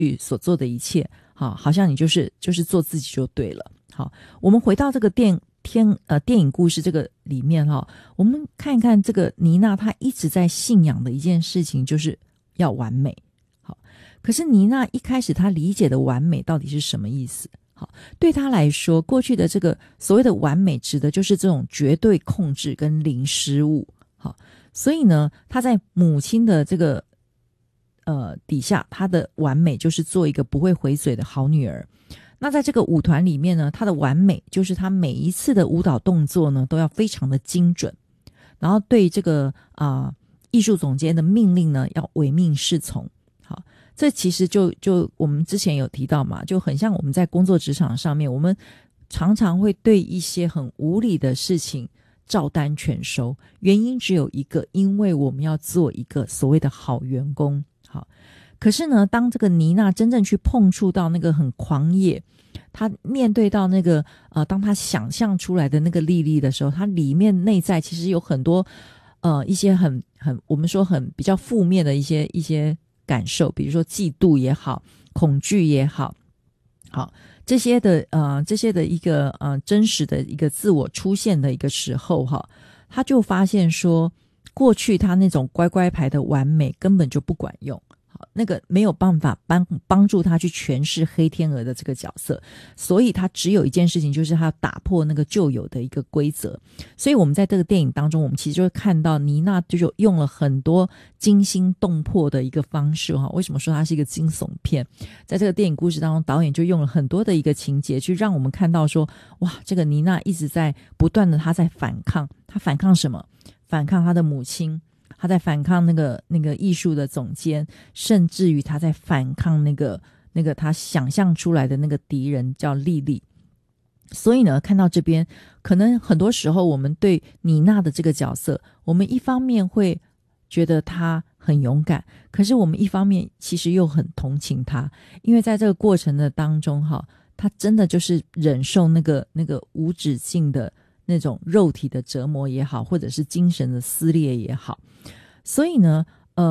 去所做的一切，好像你就是做自己就对了。好，我们回到这个电影故事这个里面我们看一看这个妮娜她一直在信仰的一件事情就是要完美。好，可是妮娜一开始她理解的完美到底是什么意思？好，对她来说，过去的这个所谓的完美指的就是这种绝对控制跟零失误。好，所以呢，她在母亲的这个底下，她的完美就是做一个不会回嘴的好女儿。那在这个舞团里面呢，她的完美就是她每一次的舞蹈动作呢都要非常的精准，然后对这个艺术总监的命令呢要唯命是从。好，这其实就我们之前有提到嘛，就很像我们在工作职场上面，我们常常会对一些很无理的事情照单全收，原因只有一个，因为我们要做一个所谓的好员工。好，可是呢，当这个妮娜真正去碰触到那个很狂野，她面对到那个当她想象出来的那个莉莉的时候，她里面内在其实有很多一些很我们说很比较负面的一些感受，比如说嫉妒也好，恐惧也好，好，这些的一个真实的一个自我出现的一个时候他就发现说，过去他那种乖乖牌的完美根本就不管用。好，那个没有办法帮助他去诠释黑天鹅的这个角色，所以他只有一件事情，就是他要打破那个旧有的一个规则。所以我们在这个电影当中，我们其实就会看到妮娜就用了很多惊心动魄的一个方式为什么说它是一个惊悚片？在这个电影故事当中，导演就用了很多的一个情节去让我们看到说，哇，这个妮娜一直在不断的她在反抗。她反抗什么？反抗她的母亲，他在反抗那个艺术的总监，甚至于他在反抗那个他想象出来的那个敌人叫莉莉。所以呢，看到这边，可能很多时候我们对妮娜的这个角色，我们一方面会觉得她很勇敢，可是我们一方面其实又很同情她，因为在这个过程的当中她真的就是忍受那个无止境的那种肉体的折磨也好，或者是精神的撕裂也好。所以呢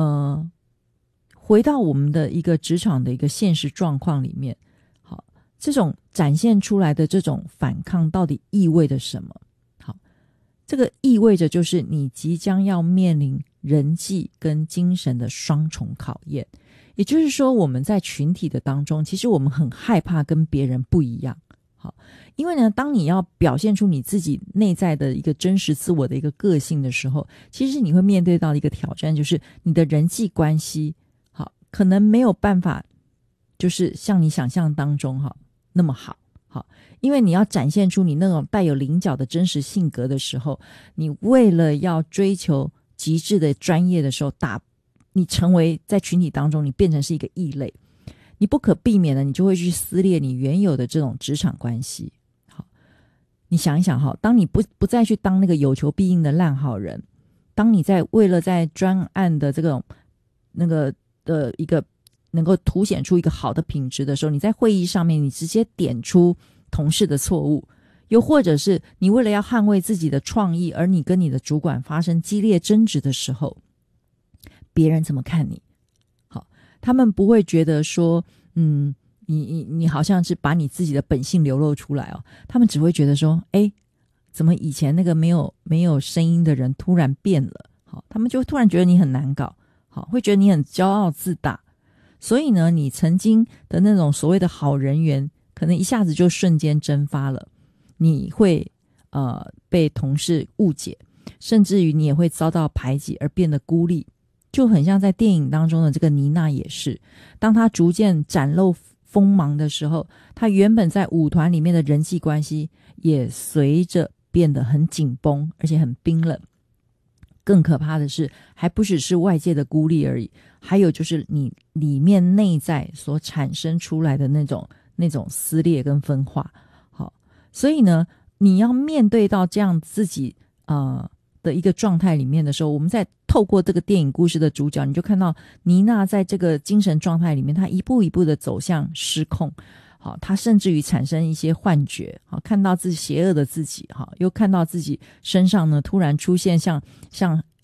回到我们的一个职场的一个现实状况里面，好，这种展现出来的这种反抗到底意味着什么？好，这个意味着就是你即将要面临人际跟精神的双重考验。也就是说，我们在群体的当中，其实我们很害怕跟别人不一样。好，因为呢，当你要表现出你自己内在的一个真实自我的一个个性的时候，其实你会面对到一个挑战，就是你的人际关系好，可能没有办法就是像你想象当中那么好。好，因为你要展现出你那种带有棱角的真实性格的时候，你为了要追求极致的专业的时候，你成为在群体当中你变成是一个异类，你不可避免的，你就会去撕裂你原有的这种职场关系。好，你想一想当你不再去当那个有求必应的烂好人，当你为了在专案的这种那个的一个能够凸显出一个好的品质的时候，你在会议上面你直接点出同事的错误，又或者是你为了要捍卫自己的创意，而你跟你的主管发生激烈争执的时候，别人怎么看你？好，他们不会觉得说你好像是把你自己的本性流露出来他们只会觉得说，怎么以前那个没有声音的人突然变了？好，他们就突然觉得你很难搞，好，会觉得你很骄傲自大。所以呢，你曾经的那种所谓的好人缘，可能一下子就瞬间蒸发了。你会被同事误解，甚至于你也会遭到排挤而变得孤立。就很像在电影当中的这个妮娜也是，当她逐渐展露锋芒的时候，她原本在舞团里面的人际关系也随着变得很紧绷，而且很冰冷。更可怕的是，还不只是外界的孤立而已，还有就是你里面内在所产生出来的那种撕裂跟分化。好，所以呢，你要面对到这样自己的一个状态里面的时候，我们在透过这个电影故事的主角，你就看到妮娜在这个精神状态里面，她一步一步的走向失控。好，她甚至于产生一些幻觉，好，看到自己邪恶的自己，好，又看到自己身上呢突然出现像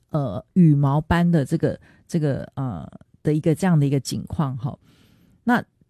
羽毛般的这个的一个这样的一个景况。好，那